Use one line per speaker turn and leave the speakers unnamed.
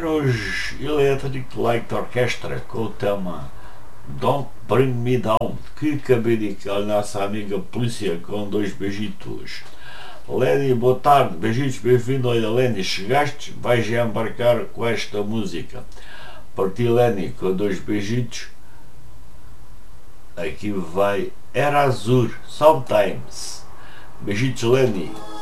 os Electric Light Orchestra com o tema Don't Bring Me Down, que acabei de ir à nossa amiga polícia com 2 beijitos. Lenny, boa tarde, beijitos, bem-vindo. Olha, Lenny, chegaste, vais já embarcar com esta música. Para ti, Lenny, com 2 beijitos. Aqui vai Era Azul, Sometimes. Beijitos, Lenny.